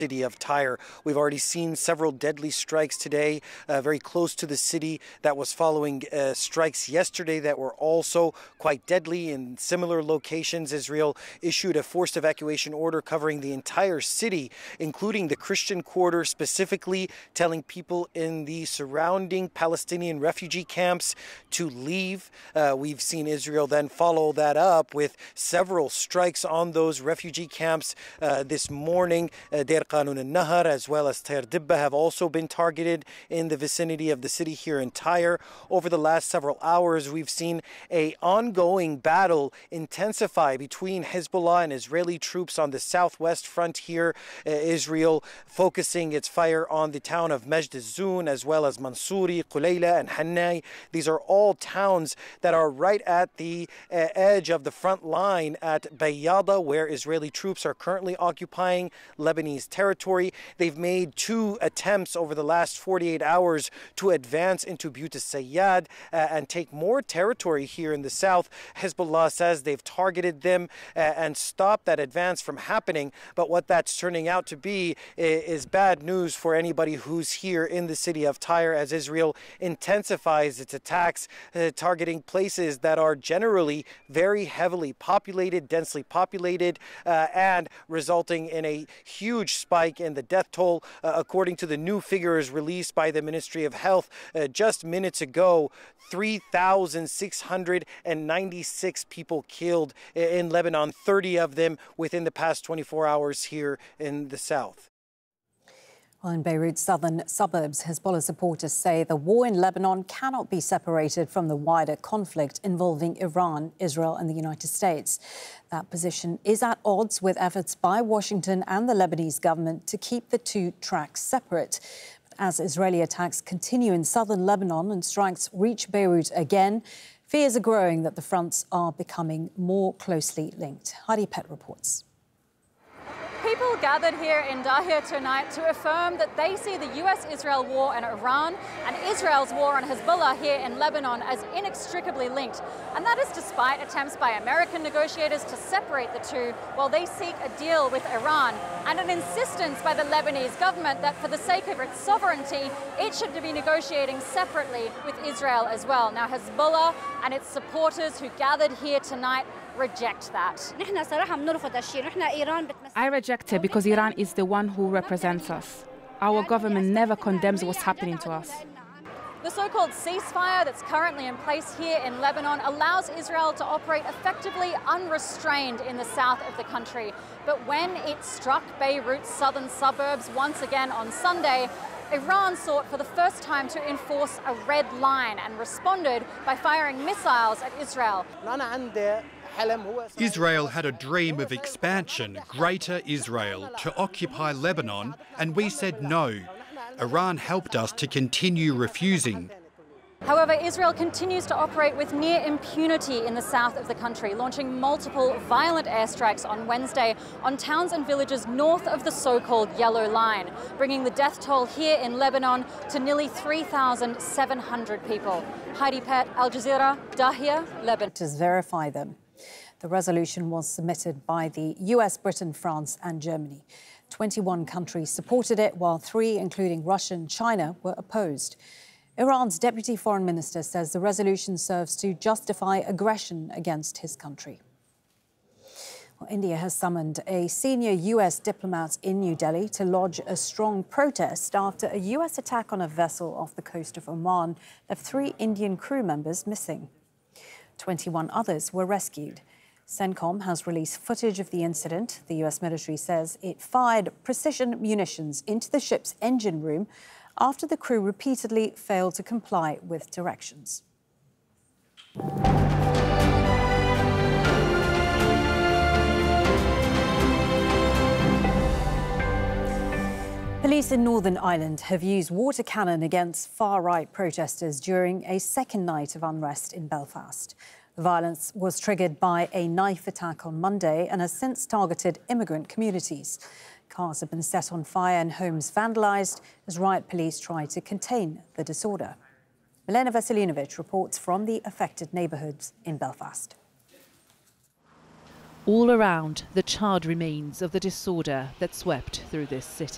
city of Tyre. We've already seen several deadly strikes today, very close to the city. That was following strikes yesterday that were also quite deadly in similar locations. Israel issued a forced evacuation order covering the entire city, including the Christian quarter, specifically telling people in the surrounding Palestinian refugee camps to leave. We've seen Israel then follow that up with several strikes on those refugee camps this morning. Deir Qanun al-Nahar as well as Tair Dibba have also been targeted in the vicinity of the city here in Tyre. Over the last several hours, we've seen an ongoing battle intensify between Hezbollah and Israeli troops on the southwest frontier. Israel focusing its fire on the town of Majd al-Zoun as well as Mansouri, Qulayla and Hannai. These are all towns that are right at the edge of the front line at Bayyada, where Israeli troops are currently occupying Lebanese territory. They've made two attempts over the last 48 hours to advance into Buyut al-Sayyad and take more territory here in the south. Hezbollah says they've targeted them and stopped that advance from happening. But what that's turning out to be is bad news for anybody who's here in the city of Tyre, as Israel intensifies its attacks, targeting places that are generally very heavily populated, densely populated, and resulting in a huge spike in the death toll. According to the new figures released by the Ministry of Health just minutes ago, 3,696 people killed in Lebanon, 30 of them within the past 24 hours here in the south. Well, in Beirut's southern suburbs, Hezbollah supporters say the war in Lebanon cannot be separated from the wider conflict involving Iran, Israel and the United States. That position is at odds with efforts by Washington and the Lebanese government to keep the two tracks separate. But as Israeli attacks continue in southern Lebanon and strikes reach Beirut again, fears are growing that the fronts are becoming more closely linked. Heidi Pett reports. People gathered here in Dahia tonight to affirm that they see the US-Israel war in Iran and Israel's war on Hezbollah here in Lebanon as inextricably linked. And that is despite attempts by American negotiators to separate the two while they seek a deal with Iran, and an insistence by the Lebanese government that for the sake of its sovereignty, it should be negotiating separately with Israel as well. Now, Hezbollah and its supporters who gathered here tonight reject that. I reject it because Iran is the one who represents us. Our government never condemns what's happening to us. The so-called ceasefire that's currently in place here in Lebanon allows Israel to operate effectively unrestrained in the south of the country. But when it struck Beirut's southern suburbs once again on Sunday, Iran sought for the first time to enforce a red line and responded by firing missiles at Israel. Israel had a dream of expansion, Greater Israel, to occupy Lebanon, and we said no. Iran helped us to continue refusing. However, Israel continues to operate with near impunity in the south of the country, launching multiple violent airstrikes on Wednesday on towns and villages north of the so-called Yellow Line, bringing the death toll here in Lebanon to nearly 3,700 people. Heidi Pett, Al Jazeera, Dahia, Lebanon. To verify them. The resolution was submitted by the US, Britain, France and Germany. 21 countries supported it, while 3, including Russia and China, were opposed. Iran's deputy foreign minister says the resolution serves to justify aggression against his country. Well, India has summoned a senior US diplomat in New Delhi to lodge a strong protest after a US attack on a vessel off the coast of Oman left 3 Indian crew members missing. 21 others were rescued. CENTCOM has released footage of the incident. The US military says it fired precision munitions into the ship's engine room after the crew repeatedly failed to comply with directions. Police in Northern Ireland have used water cannon against far-right protesters during a second night of unrest in Belfast. The violence was triggered by a knife attack on Monday and has since targeted immigrant communities. Cars have been set on fire and homes vandalised as riot police try to contain the disorder. Milena Veselinovic reports from the affected neighbourhoods in Belfast. All around, the charred remains of the disorder that swept through this city.